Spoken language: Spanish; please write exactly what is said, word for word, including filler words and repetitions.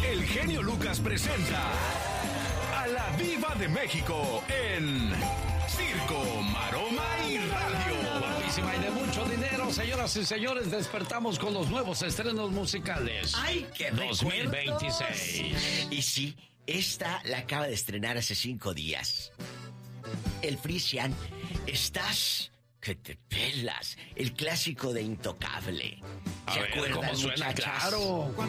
el genio Lucas presenta a la Diva de México en Circo, Maroma y Radio. Guapísima y de mucho dinero, señoras y señores, despertamos con los nuevos estrenos musicales. ¡Ay, qué dos mil veintiséis! Y sí, esta la acaba de estrenar hace cinco días. El Frisian, Estás que te pelas, el clásico de Intocable. A ¿Se ver, acuerdan, ¿cómo suena? muchachas? Claro.